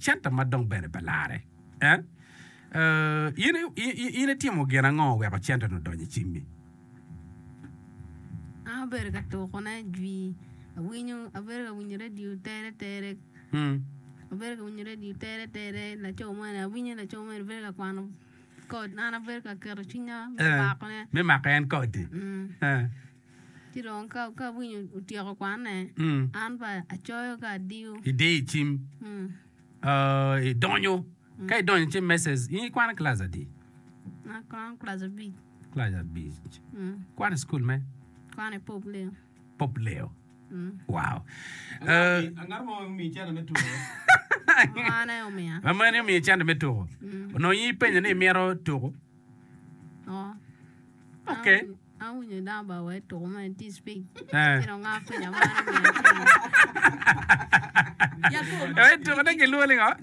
chanta madong bene belare ine timo gena ngo we ko chanta no donye chimmi berga to kona jwi awinyo aberga winyo radio tere aberga winyo radio tere la choma na winyo la choma berga kwano kod nana berga kero chinya ba kone me maken kodi tiron ka winyo utiako kwane an ba achoyo ka diu ide chim donyo kai donyo chim message yi kwana class adi na class B kwana school me kwane pop leo wow angar mo mi chana metu ana o mia amane mi chana metu no yi penye ne miero to okay awunye damba we to ma ti speak tiro nga penya mana ya to ne ke luole nga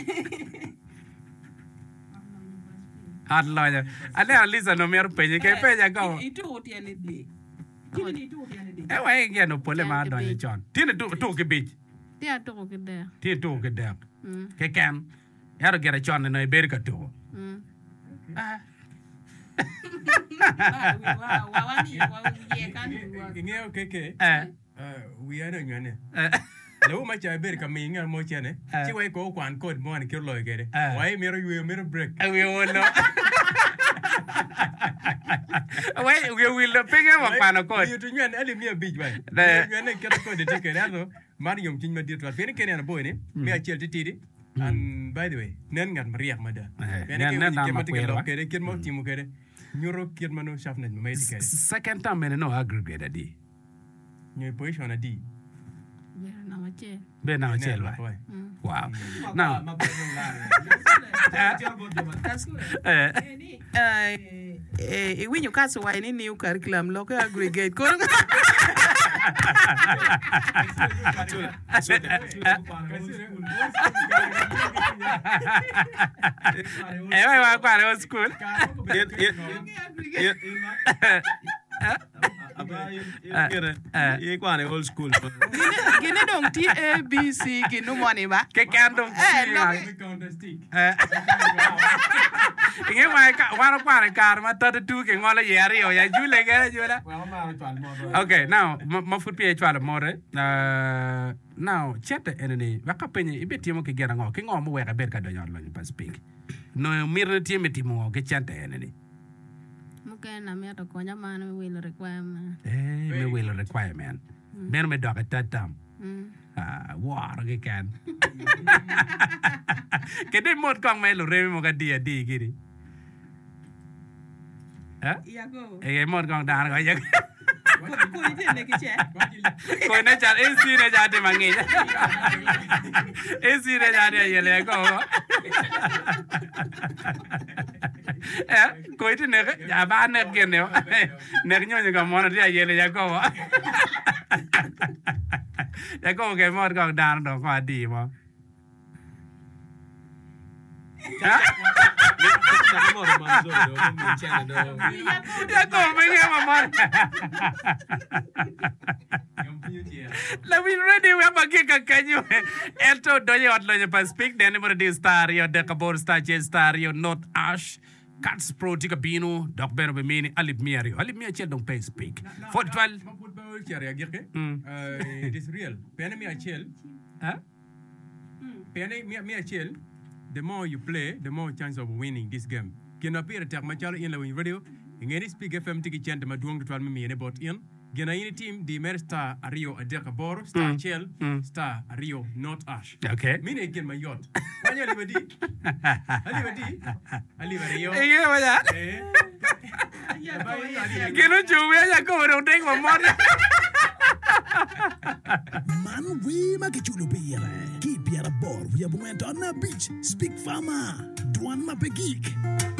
Allah ya ale aliza no miero penye ke penya go itu otiene di wai ge no pole ma do ni chon tine to ke bich tia to ke de ke kan yaro gera chon no e ber ka to ingeo keke we are ngane lo ma cha ber ka mi ngal mo chane chi wai ko kwan kod mo an kirlo gere wai mero break we wono wai we will pick him up an kod you to ngane ali mi big wai ngane kero kod de ke rado mar yom tin ma dit wa fen ken an boy ne mi a chel titidi and by the way nen ngat mariak mada nen na ma ko kere ken mo timu kere nyoro kir mano shafnet ma mai dikere second time men no aggregate adi nyoy position adi be na chel wow now winyo kaso wa ni new curriculum lo ka aggregate ko wai wa kwa school ye kwane old school gine dong ti a b c ginu moni ba ke kan dong counter stick inge mai ka waro kware kar ma to tu ke ngola yeri o ya jule ke jula okay now ma fut pie chwala more now chete eneni waka penye ibetimo ke gera ngo ke ngo mo weka ber ka do nyor lo ni pas pink no mirne time timo ke chete eneni na me to konya man will requirement me will requirement men me dog at tam war ke kan ke de mod kong me lo re mo ga dia di giri ya go mod kong dan ga ya ko ite ne ke che ko ne cha esi ne ja de mangi esi ne ja de yele ko ko ite ne ya ba ne ke ne nyo ga mo na dia yele ya ko ya ko ke mod kong dan do ko di mo ya ko me mama la we ready we ba ke ka kanyo eto do yo lo pa speak then mo di star yo de kabor star yo not ash Cats Pro tika bino dok beno be mini alip miario chel dong pay speak for 12 ma put ba chari agirke it is real pene mi achel pene mi achel the more you play, the more chance of winning this game. Kena pira tak machalo in la win radio. Ngeni speak FM tiki chante maduong to me ene bot in. Gena ini team di mer star Rio adeka bor star Chel star Rio not ash. Okay. Mine again my yacht. Wanya libadi. Ali Rio. Iya wala. Kenu juwe ya ko ro ding mo mo. Man we ma ke chulo pira. Ki pira bor we abumento na beach. Speak fama. Duan ma pe geek.